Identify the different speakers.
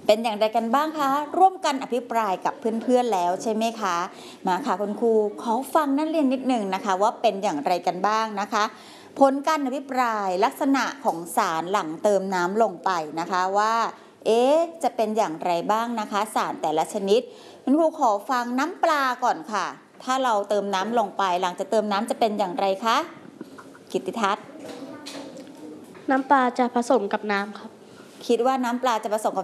Speaker 1: เป็นอย่างไรกันบ้างคะร่วมกันอภิปรายกับเพื่อนๆแล้วใช่ไหมคะมาค่ะคุณครูขอฟังนักเรียนนิดหนึ่งนะคะว่าเป็นอย่างไรกันบ้างนะคะผลการอภิปรายลักษณะของสารหลังเติมน้ำลงไปนะคะว่าจะเป็นอย่างไรบ้างนะคะสารแต่ละชนิดคุณครูขอฟังน้ำปลาก่อนค่ะถ้าเราเติมน้ำลงไปหลังจากเติมน้ำจะเป็นอย่างไรคะกิตติทัศน์
Speaker 2: น้ำปลาจะผสมกับน้ำครับ
Speaker 1: คิดว่าน้ำปลาจะผสมกับ